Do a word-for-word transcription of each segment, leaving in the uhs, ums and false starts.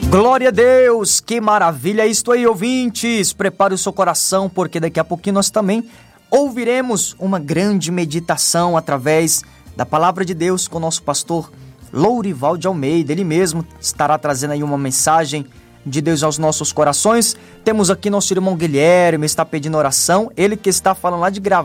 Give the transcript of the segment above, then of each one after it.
Glória a Deus, que maravilha, isto aí, ouvintes, prepare o seu coração, porque daqui a pouquinho nós também ouviremos uma grande meditação através da Palavra de Deus com o nosso pastor Lourival de Almeida. Ele mesmo estará trazendo aí uma mensagem de Deus aos nossos corações. Temos aqui nosso irmão Guilherme, está pedindo oração, ele que está falando lá de Gra...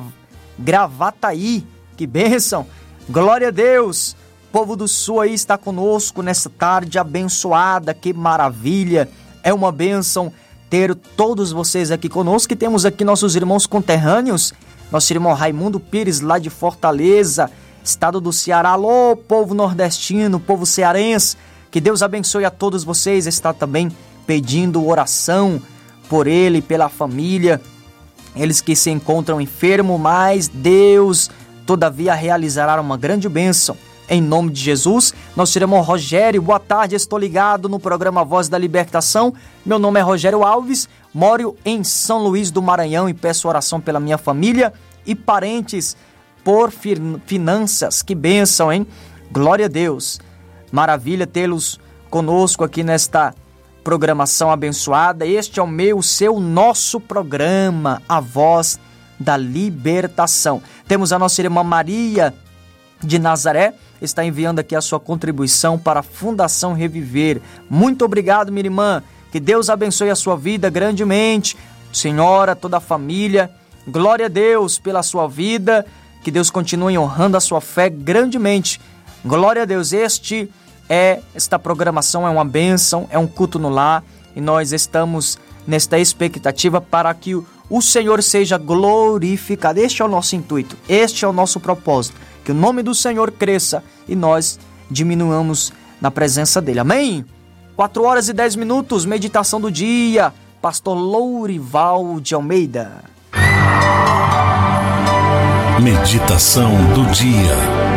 Gravataí, que bênção, glória a Deus. O povo do Sul aí está conosco nessa tarde abençoada, que maravilha, é uma bênção ter todos vocês aqui conosco, e temos aqui nossos irmãos conterrâneos, nosso irmão Raimundo Pires lá de Fortaleza, estado do Ceará. Alô, povo nordestino, povo cearense, que Deus abençoe a todos vocês. Está também pedindo oração por ele, pela família, eles que se encontram enfermos, mas Deus todavia realizará uma grande bênção. Em nome de Jesus, nosso irmão Rogério, boa tarde, estou ligado no programa Voz da Libertação. Meu nome é Rogério Alves, moro em São Luís do Maranhão e peço oração pela minha família e parentes por finanças. Que bênção, hein? Glória a Deus. Maravilha tê-los conosco aqui nesta programação abençoada. Este é o meu, o seu, nosso programa, a Voz da Libertação. Temos a nossa irmã Maria de Nazaré, está enviando aqui a sua contribuição para a Fundação Reviver. Muito obrigado, minha irmã. Que Deus abençoe a sua vida grandemente. Senhora, toda a família. Glória a Deus pela sua vida. Que Deus continue honrando a sua fé grandemente. Glória a Deus. Este é, esta programação é uma bênção, é um culto no lar. E nós estamos nesta expectativa para que o, o Senhor seja glorificado. Este é o nosso intuito. Este é o nosso propósito. Que o nome do Senhor cresça e nós diminuamos na presença dele. Amém? quatro horas e dez minutos, meditação do dia. Pastor Lourival de Almeida. Meditação do dia.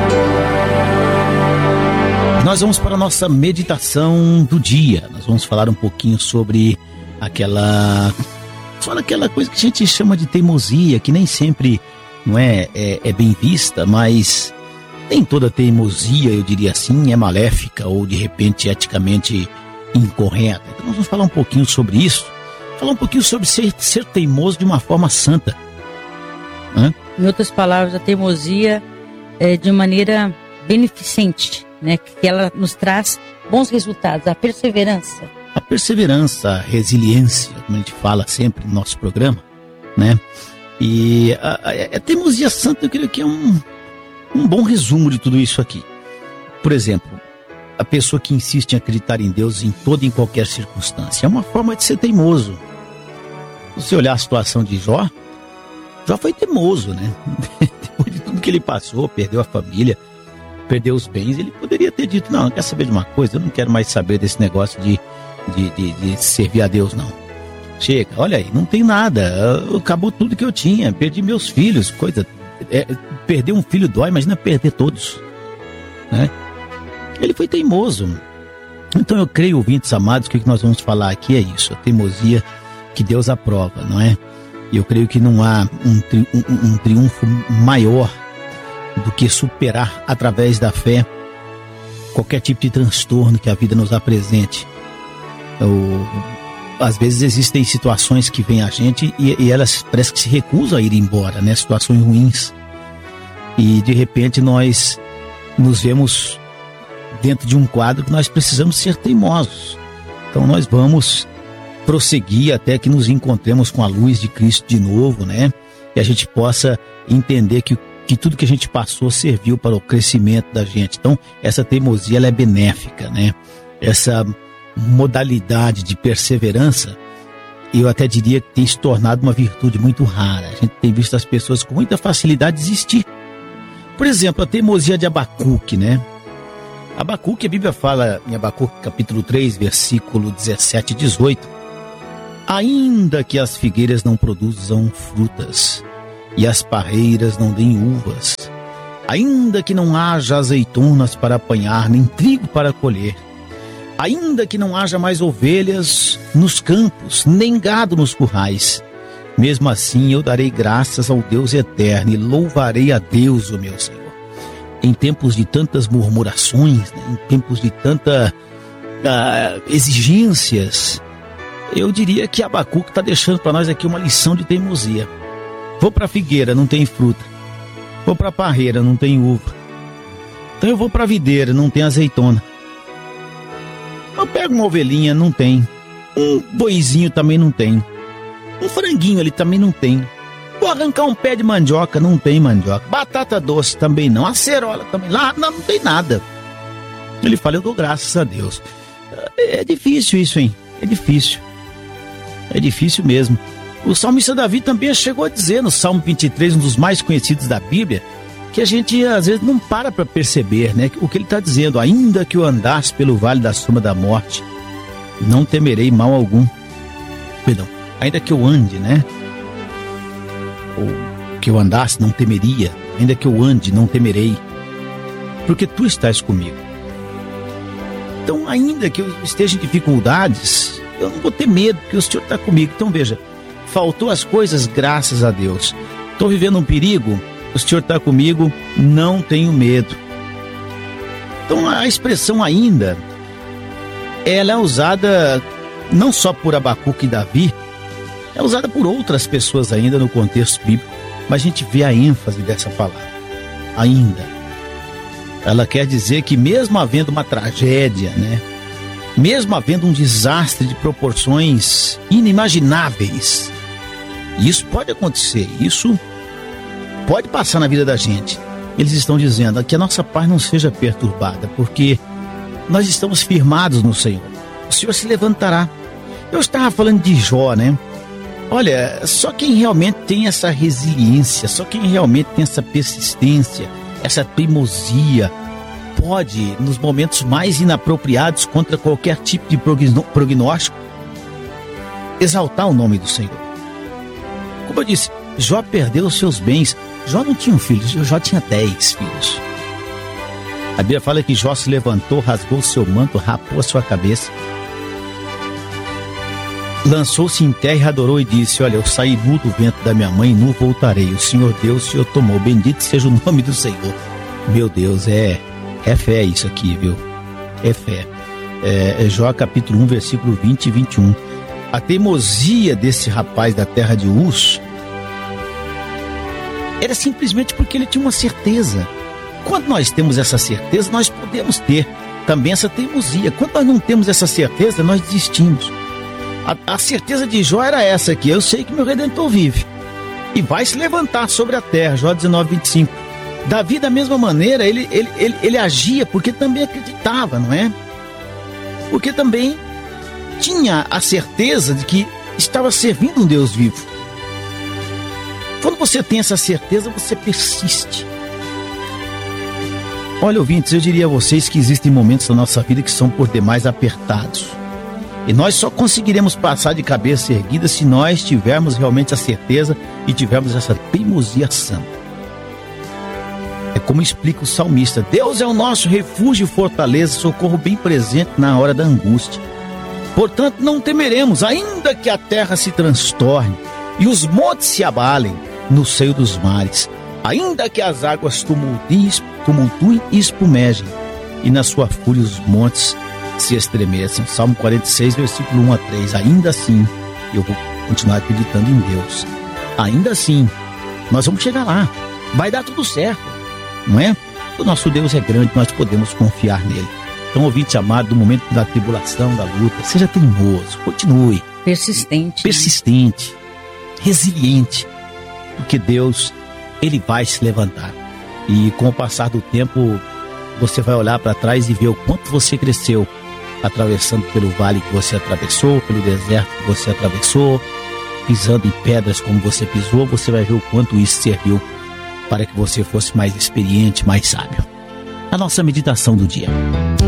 Nós vamos para a nossa meditação do dia. Nós vamos falar um pouquinho sobre aquela... Só aquela coisa que a gente chama de teimosia, que nem sempre... não é, é, é bem vista, mas nem toda teimosia, eu diria assim, é maléfica ou de repente eticamente incorreta. Então nós vamos falar um pouquinho sobre isso, falar um pouquinho sobre ser, ser teimoso de uma forma santa. Hã? Em outras palavras, a teimosia é de maneira beneficente, né? Que ela nos traz bons resultados, a perseverança. A perseverança, a resiliência, como a gente fala sempre no nosso programa, né? E a, a, a teimosia santa, eu creio que é um, um bom resumo de tudo isso aqui. Por exemplo, a pessoa que insiste em acreditar em Deus em toda e em qualquer circunstância é uma forma de ser teimoso. Se você olhar a situação de Jó, Jó foi teimoso, né? Depois de tudo que ele passou, perdeu a família, perdeu os bens, ele poderia ter dito, não, quer saber de uma coisa? Eu não quero mais saber desse negócio de, de, de, de servir a Deus, não. Chega, olha aí, não tem nada, acabou tudo que eu tinha, perdi meus filhos, coisa, é, perder um filho dói, imagina perder todos, né? Ele foi teimoso. Então eu creio, ouvintes amados, que o que nós vamos falar aqui é isso, a teimosia que Deus aprova, não é? E eu creio que não há um, tri, um, um triunfo maior do que superar através da fé qualquer tipo de transtorno que a vida nos apresente. Eu, às vezes existem situações que vêm a gente e, e elas parece que se recusam a ir embora, né? Situações ruins. E de repente nós nos vemos dentro de um quadro que nós precisamos ser teimosos. Então nós vamos prosseguir até que nos encontremos com a luz de Cristo de novo, né? E a gente possa entender que, que tudo que a gente passou serviu para o crescimento da gente. Então essa teimosia ela é benéfica, né? Essa modalidade de perseverança, eu até diria que tem se tornado uma virtude muito rara. A gente tem visto as pessoas com muita facilidade desistir. Por exemplo, a teimosia de Abacuque, né? Abacuque, a Bíblia fala em Abacuque capítulo três, versículo dezessete e dezoito: ainda que as figueiras não produzam frutas e as parreiras não deem uvas, ainda que não haja azeitonas para apanhar, nem trigo para colher, ainda que não haja mais ovelhas nos campos, nem gado nos currais, mesmo assim eu darei graças ao Deus eterno e louvarei a Deus, o meu Senhor. Em tempos de tantas murmurações, né, em tempos de tanta ah, exigências, eu diria que Abacuque está deixando para nós aqui uma lição de teimosia. Vou para a figueira, não tem fruta. Vou para a parreira, não tem uva. Então eu vou para a videira, não tem azeitona. Eu pego uma ovelhinha, não tem. Um boizinho também não tem. Um franguinho ali também não tem. Vou arrancar um pé de mandioca, não tem mandioca. Batata doce também não. Acerola também. Lá não, não tem nada. Ele fala, eu dou graças a Deus. É difícil isso, hein? É difícil. É difícil mesmo. O salmista Davi também chegou a dizer no Salmo vinte e três, um dos mais conhecidos da Bíblia, que a gente às vezes não para para perceber, né? O que ele está dizendo, ainda que eu andasse pelo vale da sombra da morte, não temerei mal algum. Perdão, ainda que eu ande, né? Ou que eu andasse, não temeria. Ainda que eu ande, não temerei, porque tu estás comigo. Então, ainda que eu esteja em dificuldades, eu não vou ter medo, porque o Senhor está comigo. Então, veja, faltou as coisas, graças a Deus. Estou vivendo um perigo, o Senhor está comigo, não tenho medo. Então, a expressão ainda, ela é usada não só por Abacuque e Davi, é usada por outras pessoas ainda no contexto bíblico, mas a gente vê a ênfase dessa palavra, ainda. Ela quer dizer que mesmo havendo uma tragédia, né? Mesmo havendo um desastre de proporções inimagináveis, isso pode acontecer, isso pode passar na vida da gente. Eles estão dizendo que a nossa paz não seja perturbada, porque nós estamos firmados no Senhor. O Senhor se levantará. Eu estava falando de Jó, né? Olha, só quem realmente tem essa resiliência, só quem realmente tem essa persistência, essa teimosia, pode, nos momentos mais inapropriados contra qualquer tipo de prognóstico, exaltar o nome do Senhor. Como eu disse, Jó perdeu os seus bens. Jó não tinha um filho, Jó tinha dez filhos. A Bíblia fala que Jó se levantou, rasgou seu manto, rapou a sua cabeça, lançou-se em terra e adorou e disse, olha, eu saí nu do ventre da minha mãe, nu voltarei. O Senhor Deus, o Senhor tomou, bendito seja o nome do Senhor. Meu Deus, é, é fé isso aqui, viu? É fé. É, é Jó capítulo um, versículo vinte e vinte e um. A teimosia desse rapaz da terra de Uz era simplesmente porque ele tinha uma certeza. Quando nós temos essa certeza, nós podemos ter também essa teimosia. Quando nós não temos essa certeza, nós desistimos. A, a certeza de Jó era essa aqui, eu sei que meu Redentor vive e vai se levantar sobre a terra, Jó dezenove, vinte e cinco. Davi, da mesma maneira, ele, ele, ele, ele agia porque também acreditava, não é? Porque também tinha a certeza de que estava servindo um Deus vivo. Quando você tem essa certeza, você persiste. Olha, ouvintes, eu diria a vocês que existem momentos na nossa vida que são por demais apertados. E nós só conseguiremos passar de cabeça erguida se nós tivermos realmente a certeza e tivermos essa teimosia santa. É como explica o salmista, Deus é o nosso refúgio e fortaleza, socorro bem presente na hora da angústia. Portanto, não temeremos, ainda que a terra se transtorne e os montes se abalem no seio dos mares, ainda que as águas tumultuem, tumultuem e espumejem, e na sua fúria os montes se estremeçam. Salmo quarenta e seis, versículo um a três. Ainda assim, eu vou continuar acreditando em Deus. Ainda assim, nós vamos chegar lá. Vai dar tudo certo, não é? O nosso Deus é grande, nós podemos confiar nele. Então, ouvinte amado, no momento da tribulação, da luta, seja teimoso, continue. Persistente. Persistente, resiliente, porque Deus, ele vai se levantar. E com o passar do tempo, você vai olhar para trás e ver o quanto você cresceu, atravessando pelo vale que você atravessou, pelo deserto que você atravessou, pisando em pedras como você pisou, você vai ver o quanto isso serviu para que você fosse mais experiente, mais sábio. A nossa meditação do dia.